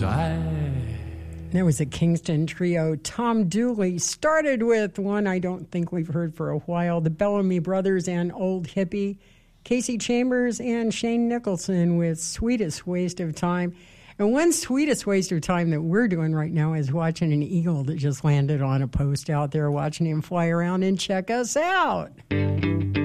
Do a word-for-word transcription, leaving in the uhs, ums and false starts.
die. There was a Kingston trio. Tom Dooley started with one I don't think we've heard for a while, the Bellamy Brothers and Old Hippie, Casey Chambers and Shane Nicholson with Sweetest Waste of Time. And one sweetest waste of time that we're doing right now is watching an eagle that just landed on a post out there, watching him fly around and check us out.